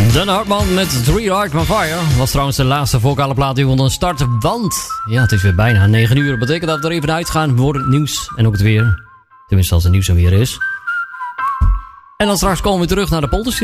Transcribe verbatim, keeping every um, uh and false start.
Dan Hartman met Three Heart on Fire. Was trouwens de laatste vocale plaat die we konden starten. Want ja, het is weer bijna negen uur. Dat betekent dat we er even uitgaan voor het nieuws en ook het weer. Tenminste als het nieuws er weer is. En dan straks komen we terug naar de polderstudio.